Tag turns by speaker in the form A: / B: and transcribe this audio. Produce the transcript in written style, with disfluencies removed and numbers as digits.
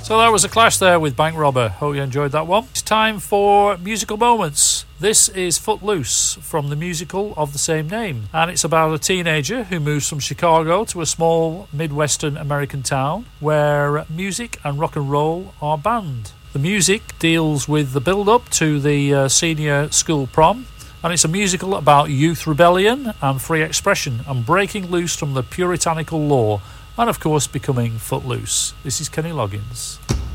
A: So that was a Clash there with Bank Robber. Hope you enjoyed that one. It's time for musical moments. This is Footloose from the musical of the same name, and it's about a teenager who moves from Chicago to a small Midwestern American town where music and rock and roll are banned. The music deals with the build-up to the senior school prom, and it's a musical about youth rebellion and free expression and breaking loose from the puritanical law and, of course, becoming footloose. This is Kenny Loggins.